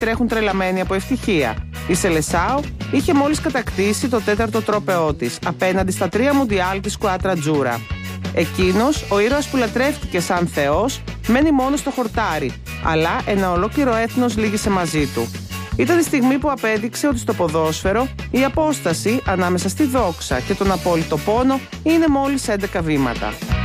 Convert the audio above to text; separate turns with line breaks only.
τρέχουν τρελαμένοι από ευτυχία. Η Σελεσάο είχε μόλις κατακτήσει το 4ο τρόπαιό της απέναντι στα 3 Μουντιάλ της Σκουάτρα Τζούρα. Εκείνος, ο ήρωας που λατρεύτηκε σαν θεός, μένει μόνο στο χορτάρι, αλλά ένα ολόκληρο έθνος λύγησε μαζί του. Ήταν η στιγμή που απέδειξε ότι στο ποδόσφαιρο η απόσταση ανάμεσα στη δόξα και τον απόλυτο πόνο είναι μόλις 11 βήματα.